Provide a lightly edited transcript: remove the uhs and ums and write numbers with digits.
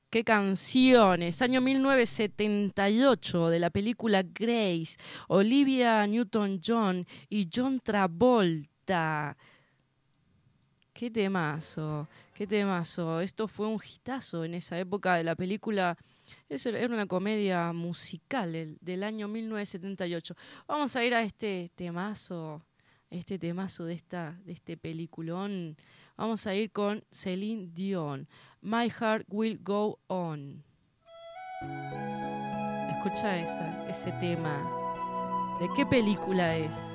Qué canciones. Año 1978 de la película Grace. Olivia Newton-John y John Travolta. Qué temazo, qué temazo. Esto fue un hitazo en esa época de la película. Eso era una comedia musical del año 1978. Vamos a ir a este temazo de este peliculón. Vamos a ir con Celine Dion. My Heart Will Go On. Escucha ese tema. ¿De qué película es?